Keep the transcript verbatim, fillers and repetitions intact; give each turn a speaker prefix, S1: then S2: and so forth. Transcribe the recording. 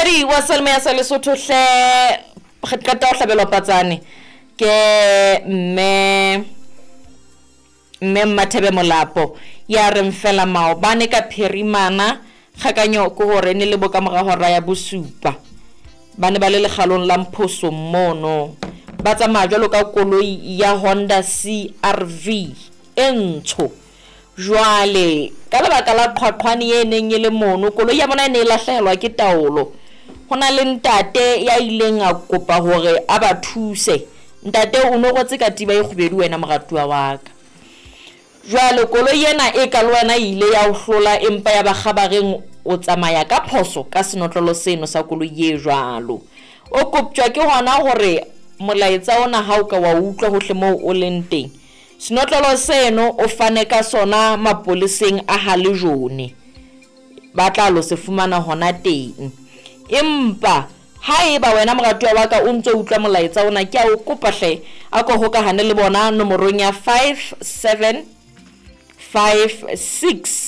S1: Motswadi wa Selma ya Lesotho hle re qeta ho hlabelwa patsane ke mme mme Mathebe Molapo ya re mfela maobane ka phirimana kgakanyo ko hore ne le boka mora hora ya bosupa bane ba le lekgalong la Mphoso mono ba tsamaya jwalo ka koloi ya Honda C R V entsho jwale ka lebaka la qhwaqhwane e neng e le mono koloi ya bona e ne e lahlehelwa ke taolo hona le ntate ya ileng a kopa hore a ba thuse ntate o no gotse ka tiba e khubedu wena moratuwa wa ka jwale koloi ena e ka le wena ile ya hlola empa ya ba khabareng o tsamaya ka phoso ka senotlolo seno sa koloi e jwalo o koptjwa ke hona hore molaetsa ona ha o ka wa utlwa hohle moo o leng teng senotlolo seno o fane ka sona mapoliseng a Halejone ba tla lo se fumana hona teng empa haeba wena moratuwa wa ka o ntse o utlwa molaetsa ona ke a o kopa hle a ko hokahane le bona nomorong ya five seven five six